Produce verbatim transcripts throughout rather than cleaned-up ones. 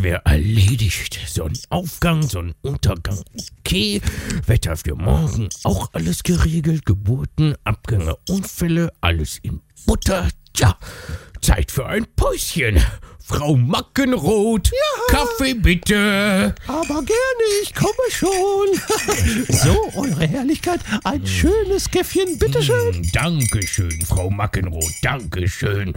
wäre erledigt. Sonnenaufgang, Sonnenuntergang, okay. Wetter für morgen, auch alles geregelt. Geburten, Abgänge, Unfälle, alles in Butter. Tja, Zeit für ein Päuschen. Frau Mackenroth, ja. Kaffee bitte. Aber gerne, ich komme schon. So, Eure Herrlichkeit, ein schönes Käffchen, bitteschön. Hm, Dankeschön, Frau Mackenroth, Dankeschön.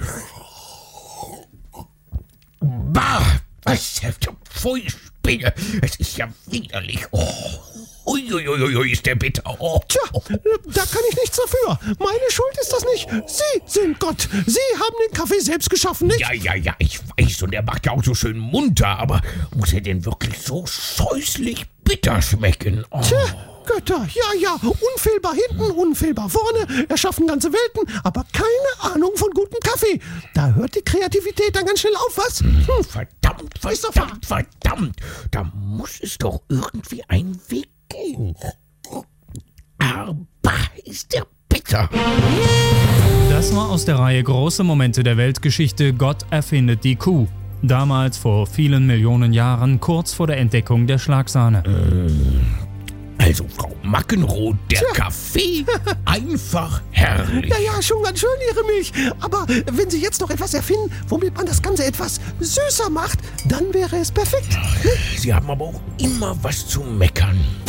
Bah, was für Pfui, Spinne. Es ist ja widerlich. Oh. Uiuiui, ist der bitter. Oh. Tja, da kann ich nichts dafür. Meine Schuld ist das nicht. Sie sind Gott. Sie haben den Kaffee selbst geschaffen, nicht? Ja, ja, ja, ich weiß. Und er macht ja auch so schön munter. Aber muss er denn wirklich so scheußlich bitter schmecken? Oh. Tja, Götter, ja, ja. Unfehlbar hinten, unfehlbar vorne. Erschaffen ganze Welten, aber keine Ahnung von gutem Kaffee. Da hört die Kreativität dann ganz schnell auf, was? Hm, verdammt, verdammt, verdammt. Da muss es doch irgendwie einen Weg gehen. Aber ist der bitter. Das war aus der Reihe Große Momente der Weltgeschichte Gott erfindet die Kuh. Damals vor vielen Millionen Jahren, kurz vor der Entdeckung der Schlagsahne. Also, Frau Mackenroth, der Tja. Kaffee, einfach herrlich. Ja, ja, schon ganz schön, Ihre Milch. Aber wenn Sie jetzt noch etwas erfinden, womit man das Ganze etwas süßer macht, dann wäre es perfekt. Sie haben aber auch immer was zu meckern.